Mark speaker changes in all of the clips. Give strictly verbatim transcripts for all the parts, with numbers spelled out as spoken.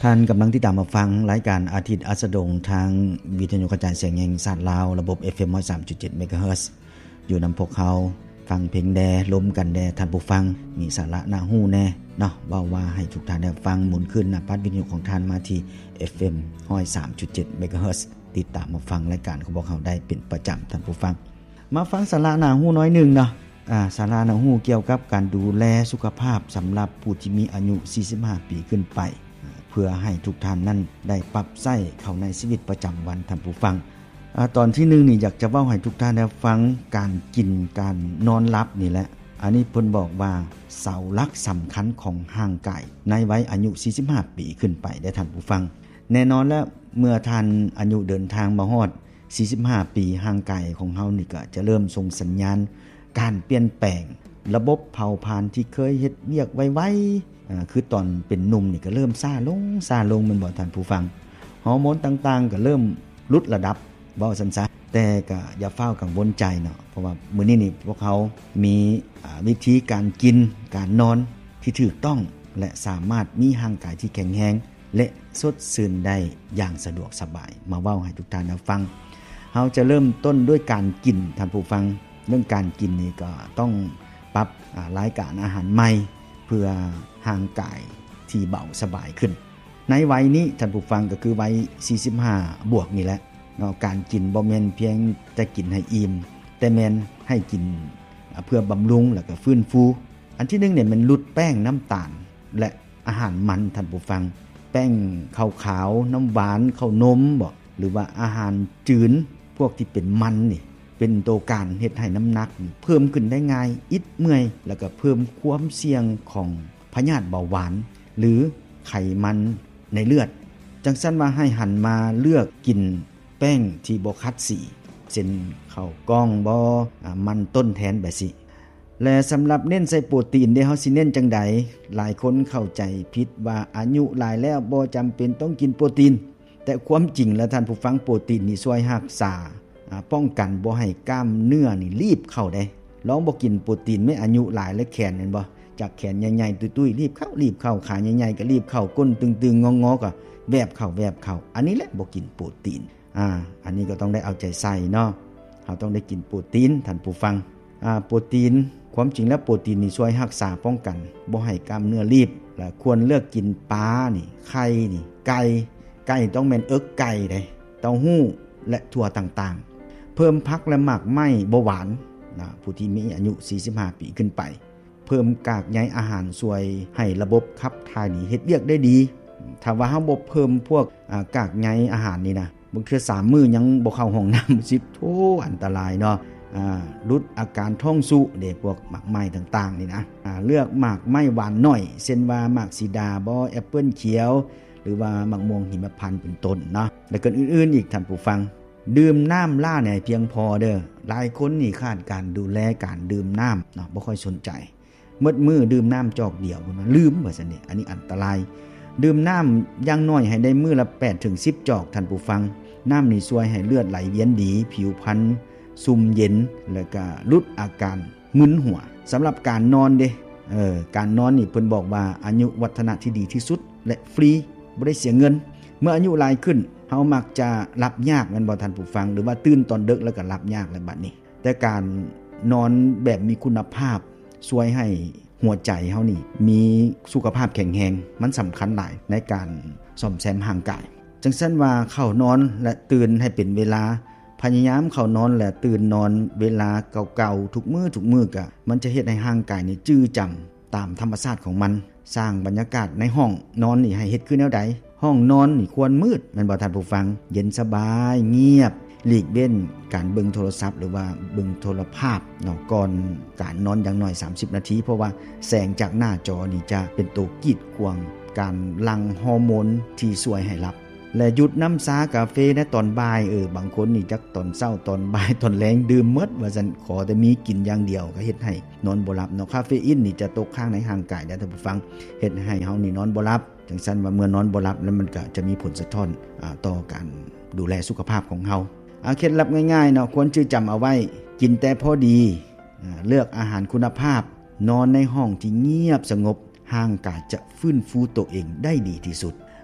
Speaker 1: ท่านกำลังที่ตามมาฟังรายการอาทิตย์อัสดงทางวิทยุกระจายเสียงแห่งชาติลาวระบบ เอฟ เอ็ม หนึ่งร้อยสามจุดเจ็ด เมกะเฮิรตซ์อยู่นำพวกเขาฟังเพลงแดล้มกันแดท่านผู้ฟังมีสาระน่าฮู้แน่เนาะว่าว่าให้ทุกท่านได้ฟังหมุนขึ้นหน้าปัดวิทยุของท่านมาที่ เอฟ เอ็ม หนึ่งร้อยสามจุดเจ็ด เมกะเฮิรตซ์ติดตามมาฟังรายการของพวกเขาได้เป็นประจำท่านผู้ฟังมาฟังสาระน่าฮู้น้อยนึงเนาะอ่าสาระน่าฮู้เกี่ยวกับการดูแลสุขภาพสำหรับผู้ที่มีอายุสี่สิบห้าปีขึ้นไปเพื่อให้ทุกท่านนั้นได้ปรับใช้เข้าในชีวิตประจำวันท่านผู้ฟังอ่าตอนที่หนึ่งนี่อยากจะเว้าให้ทุกท่านได้ฟังการกินการนอนหลับนี่แหละอันนี้เพิ่นบอกว่าเสาหลักสำคัญของร่างกายในวัยอายุสี่สิบห้าปีขึ้นไปได้ท่านผู้ฟังแน่นอนแล้วเมื่อท่านอายุเดินทางมาฮอดสี่สิบห้าปีร่างกายของเฮานี่ก็จะเริ่มส่งสัญญาณการเปลี่ยนแปลงระบบเผาผลาญที่เคยเฮ็ดเวียกไวๆอ่าคือตอนเป็นหนุ่มนี่ก็เริ่มซ่าลงซ่าลงแม่นบ่ท่านผู้ฟังฮอร์โมนต่างๆก็เริ่มลดระดับเว้าซั่นซะแต่ก็อย่าเฝ้ากังวลใจเนาะเพราะว่ามื้อนี้นี่พวกเขามีอ่าวิธีการกินการนอนที่ถูกต้องและสามารถมีร่างกายที่แข็งแรงและสดชื่นได้อย่างสะดวกสบายมาเว้าให้ทุกท่านได้ฟังเฮาจะเริ่มต้นด้วยการกินท่านผู้ฟังเรื่องการกินนี่ก็ต้องปรับรายการอาหารใหม่เพื่อร่างกายที่เบาสบายขึ้นในวัยนี้ท่านผู้ฟังก็คือวัยสี่สิบห้าบวกนี่แหละเนาะการกินบ่แม่นเพียงแต่กินให้อิ่มแต่แม่นให้กินเพื่อบำรุงแล้วก็ฟื้นฟูอันที่หนึ่งเนี่ยมันลดแป้งน้ำตาลและอาหารมันท่านผู้ฟังแป้งขาวๆน้ำหวานข้าวนมบ่หรือว่าอาหารจืดพวกที่เป็นมันนี่เป็นตัวการเฮ็ดให้น้ำหนักเพิ่มขึ้นได้ง่ายอิดเมื่อยแล้วก็เพิ่มความเสี่ยงของพยาธิเบาหวานหรือไขมันในเลือดจังซั่นว่าให้หันมาเลือกกินแป้งที่บ่คัดสีเช่นข้าวกล้องบ่มันต้นแทนแบบสิและสำหรับเน้นใส่โปรตีนได้เฮาสิเน้นจังใดหลายคนเข้าใจผิดว่าอายุหลายแล้วบ่จำเป็นต้องกินโปรตีนแต่ความจริงแล้วท่านผู้ฟังโปรตีนนี่ช่วยรักษาป้องกันบ่ให้กล้ามเนื้อนี่รีบเข้าได้ลองบ่กินโปรตีนไม่อายุหลายและแขนเห็นบ่จากแขนใหญ่ๆตุ้ยๆรีบเข้ารีบเข้าขาใหญ่ๆก็รีบเข้าก้นตึงๆงอๆก็แวบเข้าแวบเข้าอันนี้แหละบ่กินโปรตีนอ่าอันนี้ก็ต้องได้เอาใจใส่เนาะเฮาต้องได้กินโปรตีนท่านผู้ฟังอ่าโปรตีนความจริงแล้วโปรตีนนี่ช่วยรักษาป้องกันบ่ให้กล้ามเนื้อรีบและควรเลือกกินปลานี่ไข่นี่ไก่ไก่ต้องแม่นเอิกไก่เด้เต้าหู้และถั่วต่างๆเพิ่มผักและหมากไม้บ่หวานนะผู้ที่มีอายุสี่สิบห้าปีขึ้นไปเพิ่มกากใยอาหารช่วยให้ระบบขับถ่ายนี่เฮ็ดเวียกได้ดีถ้าว่าเฮาบ่เพิ่มพวกอ่ากากใยอาหารนี่นะบางเทื่อสามมื้อยังบ่เข้าห้องน้ำสิโธ่อันตรายเนาะอ่าลดอาการท้องสุเด้พวกหมากไม้ต่างๆนี่นะอ่าเลือกหมากไม้หวานน้อยเช่นว่าหมากสีดาบ่แอปเปิ้ลเขียวหรือว่ามะม่วงหิมพานต์เป็นต้นเนาะแล้วก็อื่นๆอีกท่านผู้ฟังดื่มน้ำล่าเนี่ยเพียงพอเด้อหลายคนนี่ขาดการดูแลการดื่มน้ำเนาะบ่ค่อยสนใจมื้อมื้อดื่มน้ำจอกเดียวมันลืมว่าซั่นนี่อันนี้อันตรายดื่มน้ำอย่างน้อยให้ได้มื้อละแปดถึงสิบจอกท่านผู้ฟังน้ำนี่ช่วยให้เลือดไหลเวียนดีผิวพรรณซุ่มเย็นแล้วก็ลดอาการมึนหัวสำหรับการนอนเด้เออการนอนนี่เพิ่นบอกว่าอายุวัฒนะที่ดีที่สุดและฟรีบ่ได้เสียเงินเมื่ออายุหลายขึ้นเฮามักจะหลับยากแม่นบ่ท่านผู้ฟังหรือว่าตื่นตอนดึกแล้วก็หลับยากแล้วบัดนี้แต่การนอนแบบมีคุณภาพช่วยให้หัวใจเฮานี่มีสุขภาพแข็งแรงมันสำคัญหลายในการซ่อมแซมร่างกายจังซั่นว่าเข้านอนและตื่นให้เป็นเวลาพยายามเข้านอนและตื่นนอนเวลาเก่าๆทุกมื้อทุกมื้อก็มันจะเฮ็ดให้ร่างกายนี่จื้อจำตามธรรมชาติของมันสร้างบรรยากาศในห้องนอนนี่ให้เฮ็ดคือแนวใดห้องนอนนี่ควรมืดแม่นบ่ท่านผู้ฟังเย็นสบายเงียบหลีกเว้นการเบิ่งโทรศัพท์หรือว่าเบิ่งโทรภาพเนาะก่อนการนอนอย่างน้อยสามสิบนาทีเพราะว่าแสงจากหน้าจอนี่จะเป็นตัวกีดขวางการหลั่งฮอร์โมนที่ช่วยให้หลับและหยุดน้ำชากาแฟในตอนบ่ายเออบางคนนี่จักตอนเช้าตอนบ่ายตอนแลงดื่มหมดว่าซั่นขอแต่มีกินอย่างเดียวก็เฮ็ดให้นอนบ่หลับเนาะคาเฟอีนนี่จะตกค้างในร่างกายได้ท่านผู้ฟังเฮ็ดให้เฮานี่นอนบ่หลับจังซั่นว่าเมื่อนอนบ่หลับแล้วมันก็จะมีผลสะท้อนอ่าต่อการดูแลสุขภาพของเฮาอ่าเคล็ดลับง่ายๆเนาะควรชื่อจำเอาไว้กินแต่พอดีอ่าเลือกอาหารคุณภาพนอนในห้องที่เงียบสงบร่างกายจะฟื้นฟูตัวเองได้ดีที่สุด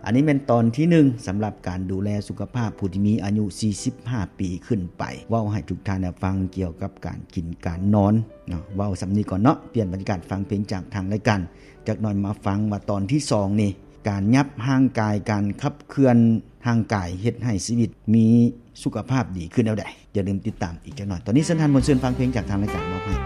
Speaker 1: อันนี้เป็นตอนที่หนึ่งสําหรับการดูแลสุขภาพผู้ที่มีอายุสี่สิบห้าปีขึ้นไปเว้าให้ทุกท่านฟังเกี่ยวกับการกินการนอนเนาะเว้าสำนี้ก่อนเนาะเปลี่ยนบรรยากาศฟังเพลงจากทางรายการจากหน่อยมาฟังว่าตอนที่สองนี่การยับห่างกายการขับเคลื่อนห่างกายเฮ็ดให้ชีวิตมีสุขภาพดีขึ้นแล้วได้อย่าลืมติดตามอีกจักหน่อยตอนนี้สันทานมนต์ซื่นฟังเพลงจากทางรายการมอบให้